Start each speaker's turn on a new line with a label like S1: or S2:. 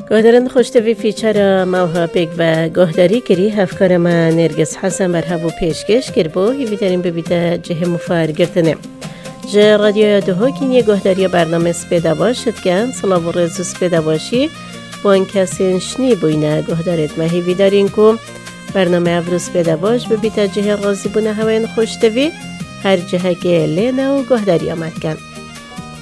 S1: گهدارن خوشتوی فیچر موها بگ و گهداری کری هفکار ما نرگس حسن بر هفو پیشکش کر بو هیوی داریم ببیده جه مفار گرتنه جه رادیو دوها کنیه گهداری برنامه سپیده باشد کن صلاح و رزو سپیده باشی با این کسی شنی بوینه گهدارت ما هیوی دارین که برنامه افرو سپیده باش ببیده جه رازی بونه هواین خوشتوی هر جه که لینه و گهداری آمد کن